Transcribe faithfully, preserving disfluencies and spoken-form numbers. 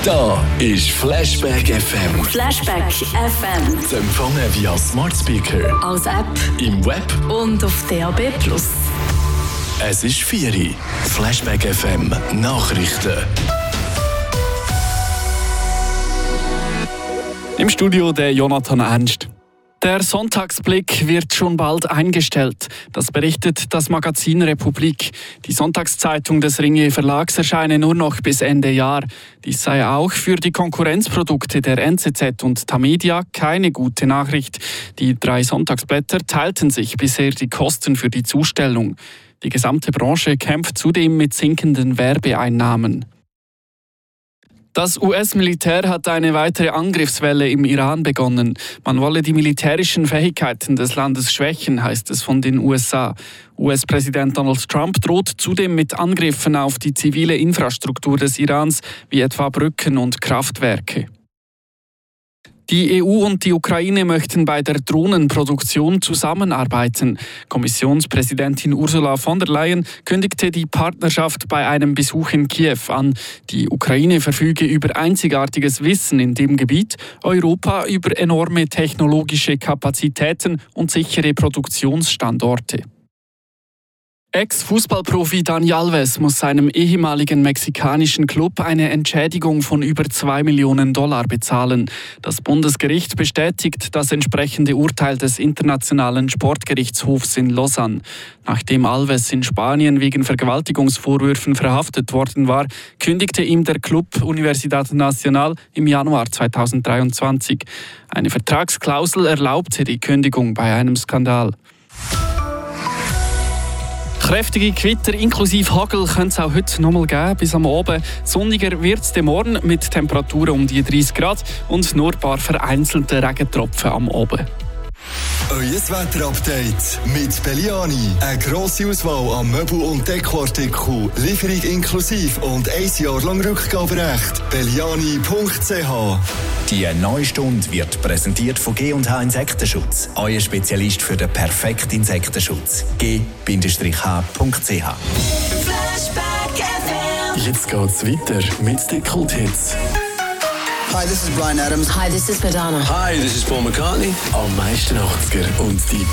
Da ist Flashback F M. Flashback F M. Zu empfangen via Smart Speaker, als App im Web und auf D A B plus. Es ist vier Uhr. Flashback F M Nachrichten. Im Studio der Jonathan Ernst. Der Sonntagsblick wird schon bald eingestellt. Das berichtet das Magazin Republik. Die Sonntagszeitung des Ringier Verlags erscheine nur noch bis Ende Jahr. Dies sei auch für die Konkurrenzprodukte der N Z Z und Tamedia keine gute Nachricht. Die drei Sonntagsblätter teilten sich bisher die Kosten für die Zustellung. Die gesamte Branche kämpft zudem mit sinkenden Werbeeinnahmen. Das U S-Militär hat eine weitere Angriffswelle im Iran begonnen. Man wolle die militärischen Fähigkeiten des Landes schwächen, heißt es von den U S A. U S-Präsident Donald Trump droht zudem mit Angriffen auf die zivile Infrastruktur des Irans, wie etwa Brücken und Kraftwerke. Die E U und die Ukraine möchten bei der Drohnenproduktion zusammenarbeiten. Kommissionspräsidentin Ursula von der Leyen kündigte die Partnerschaft bei einem Besuch in Kiew an. Die Ukraine verfüge über einzigartiges Wissen in dem Gebiet, Europa über enorme technologische Kapazitäten und sichere Produktionsstandorte. Ex-Fußballprofi Dani Alves muss seinem ehemaligen mexikanischen Club eine Entschädigung von über zwei Millionen Dollar bezahlen. Das Bundesgericht bestätigt das entsprechende Urteil des Internationalen Sportgerichtshofs in Lausanne. Nachdem Alves in Spanien wegen Vergewaltigungsvorwürfen verhaftet worden war, kündigte ihm der Club Universidad Nacional im Januar zweitausenddreiundzwanzig. Eine Vertragsklausel erlaubte die Kündigung bei einem Skandal. Kräftige Gewitter inklusive Hagel könnte es auch heute noch mal geben, bis am Abend. Sonniger wird es morgen mit Temperaturen um die dreißig Grad und nur ein paar vereinzelte Regentropfen am Abend. Euer Wetterupdate mit Belliani. Eine grosse Auswahl an Möbel- und Dekoartikeln, Lieferung inklusive und ein Jahr lang Rückgaberecht. Belliani punkt c h. Die neue Stunde wird präsentiert von G und H Insektenschutz. Euer Spezialist für den perfekten Insektenschutz. G H punkt c h. Jetzt geht's weiter mit den Kulthits. Hi, this is Bryan Adams. Hi, this is Madonna. Hi, this is Paul McCartney. Am meisten achtziger und die